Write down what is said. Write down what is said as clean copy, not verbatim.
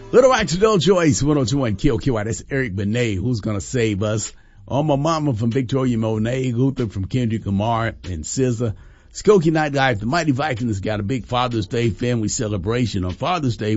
Little Accidental Choice, 102.1 KOKY. That's Eric Benet, who's gonna save us. My mama from Victoria Monet, Luther from Kendrick Lamar and SZA. Skokie Nightlife, the Mighty Vikings got a big Father's Day family celebration on Father's Day.